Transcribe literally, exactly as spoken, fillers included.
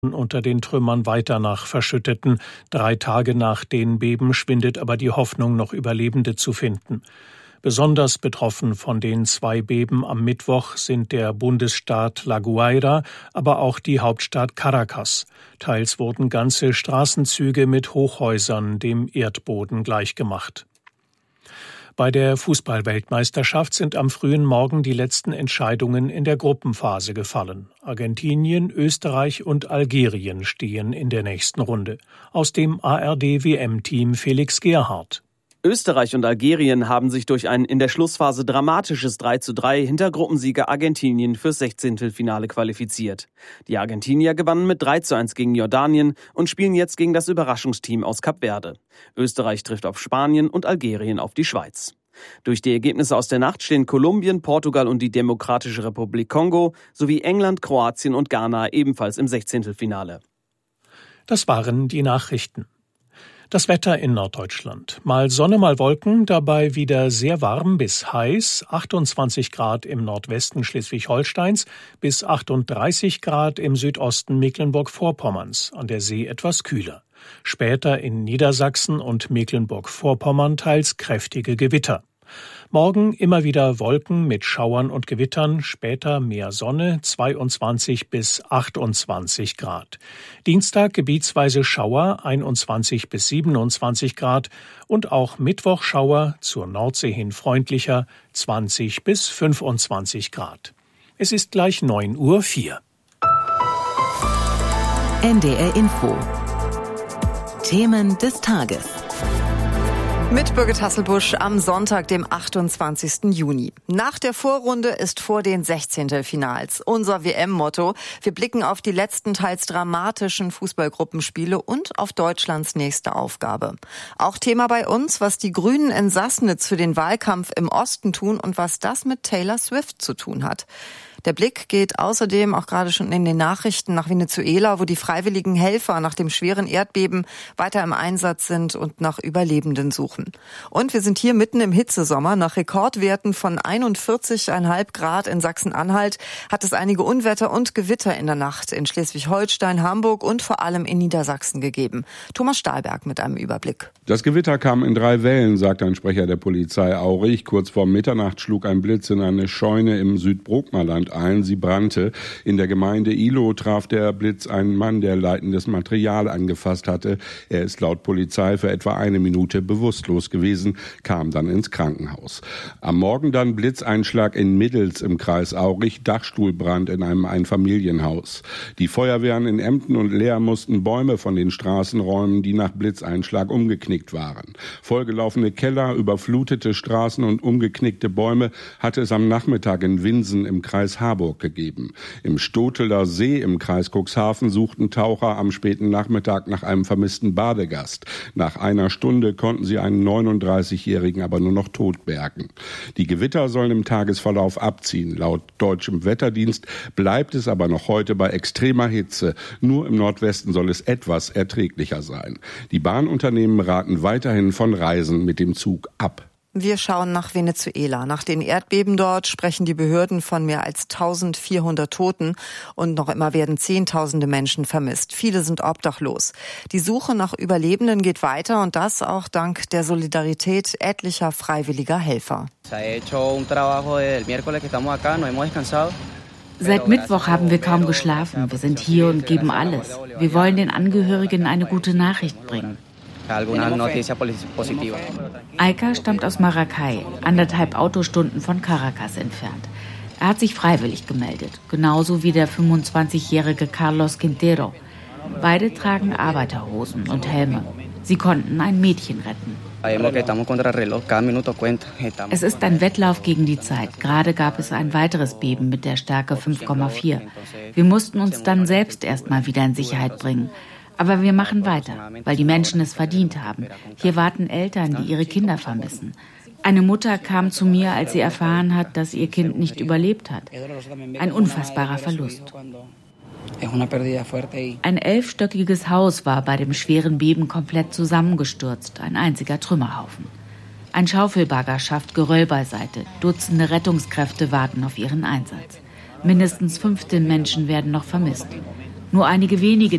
unter den Trümmern weiter nach Verschütteten. Drei Tage nach den Beben schwindet aber die Hoffnung, noch Überlebende zu finden. Besonders betroffen von den zwei Beben am Mittwoch sind der Bundesstaat La Guaira, aber auch die Hauptstadt Caracas. Teils wurden ganze Straßenzüge mit Hochhäusern dem Erdboden gleichgemacht. Bei der Fußball-Weltmeisterschaft sind am frühen Morgen die letzten Entscheidungen in der Gruppenphase gefallen. Argentinien, Österreich und Algerien stehen in der nächsten Runde. Aus dem A R D-W M-Team Felix Gerhardt. Österreich und Algerien haben sich durch ein in der Schlussphase dramatisches drei zu drei hinter Gruppensieger Argentinien fürs Sechzehntelfinale qualifiziert. Die Argentinier gewannen mit drei zu eins gegen Jordanien und spielen jetzt gegen das Überraschungsteam aus Kap Verde. Österreich trifft auf Spanien und Algerien auf die Schweiz. Durch die Ergebnisse aus der Nacht stehen Kolumbien, Portugal und die Demokratische Republik Kongo sowie England, Kroatien und Ghana ebenfalls im Sechzehntelfinale. Das waren die Nachrichten. Das Wetter in Norddeutschland. Mal Sonne, mal Wolken, dabei wieder sehr warm bis heiß, achtundzwanzig Grad im Nordwesten Schleswig-Holsteins bis achtunddreißig Grad im Südosten Mecklenburg-Vorpommerns, an der See etwas kühler. Später in Niedersachsen und Mecklenburg-Vorpommern teils kräftige Gewitter. Morgen immer wieder Wolken mit Schauern und Gewittern, später mehr Sonne, zweiundzwanzig bis achtundzwanzig Grad. Dienstag gebietsweise Schauer, einundzwanzig bis siebenundzwanzig Grad und auch Mittwoch Schauer, zur Nordsee hin freundlicher, zwanzig bis fünfundzwanzig Grad. Es ist gleich neun Uhr vier. N D R Info. Themen des Tages. Mit Birgit Hasselbusch am Sonntag, dem achtundzwanzigsten Juni. Nach der Vorrunde ist vor den Sechzehntelfinals unser W M-Motto. Wir blicken auf die letzten, teils dramatischen Fußballgruppenspiele und auf Deutschlands nächste Aufgabe. Auch Thema bei uns, was die Grünen in Sassnitz für den Wahlkampf im Osten tun und was das mit Taylor Swift zu tun hat. Der Blick geht außerdem auch gerade schon in den Nachrichten nach Venezuela, wo die freiwilligen Helfer nach dem schweren Erdbeben weiter im Einsatz sind und nach Überlebenden suchen. Und wir sind hier mitten im Hitzesommer. Nach Rekordwerten von einundvierzig Komma fünf Grad in Sachsen-Anhalt hat es einige Unwetter und Gewitter in der Nacht in Schleswig-Holstein, Hamburg und vor allem in Niedersachsen gegeben. Thomas Stahlberg mit einem Überblick. Das Gewitter kam in drei Wellen, sagt ein Sprecher der Polizei Aurich. Kurz vor Mitternacht schlug ein Blitz in eine Scheune im Südbrookmerland ein. Sie brannte. In der Gemeinde Ihlow traf der Blitz einen Mann, der leitendes Material angefasst hatte. Er ist laut Polizei für etwa eine Minute bewusstlos gewesen, kam dann ins Krankenhaus. Am Morgen dann Blitzeinschlag in Middels im Kreis Aurich, Dachstuhlbrand in einem Einfamilienhaus. Die Feuerwehren in Emden und Leer mussten Bäume von den Straßen räumen, die nach Blitzeinschlag umgeknickt waren. Vollgelaufene Keller, überflutete Straßen und umgeknickte Bäume hatte es am Nachmittag in Winsen im Kreis Harburg gegeben. Im Stoteler See im Kreis Cuxhaven suchten Taucher am späten Nachmittag nach einem vermissten Badegast. Nach einer Stunde konnten sie einen neununddreißigjährigen aber nur noch tot bergen. Die Gewitter sollen im Tagesverlauf abziehen. Laut deutschem Wetterdienst bleibt es aber noch heute bei extremer Hitze. Nur im Nordwesten soll es etwas erträglicher sein. Die Bahnunternehmen raten weiterhin von Reisen mit dem Zug ab. Wir schauen nach Venezuela. Nach den Erdbeben dort sprechen die Behörden von mehr als eintausendvierhundert Toten und noch immer werden Zehntausende Menschen vermisst. Viele sind obdachlos. Die Suche nach Überlebenden geht weiter und das auch dank der Solidarität etlicher freiwilliger Helfer. Seit Mittwoch haben wir kaum geschlafen. Wir sind hier und geben alles. Wir wollen den Angehörigen eine gute Nachricht bringen. Aika stammt aus Maracay, anderthalb Autostunden von Caracas entfernt. Er hat sich freiwillig gemeldet, genauso wie der fünfundzwanzigjährige Carlos Quintero. Beide tragen Arbeiterhosen und Helme. Sie konnten ein Mädchen retten. Es ist ein Wettlauf gegen die Zeit. Gerade gab es ein weiteres Beben mit der Stärke fünf Komma vier. Wir mussten uns dann selbst erst mal wieder in Sicherheit bringen. Aber wir machen weiter, weil die Menschen es verdient haben. Hier warten Eltern, die ihre Kinder vermissen. Eine Mutter kam zu mir, als sie erfahren hat, dass ihr Kind nicht überlebt hat. Ein unfassbarer Verlust. Ein elfstöckiges Haus war bei dem schweren Beben komplett zusammengestürzt, ein einziger Trümmerhaufen. Ein Schaufelbagger schafft Geröll beiseite. Dutzende Rettungskräfte warten auf ihren Einsatz. Mindestens fünfzehn Menschen werden noch vermisst. Nur einige wenige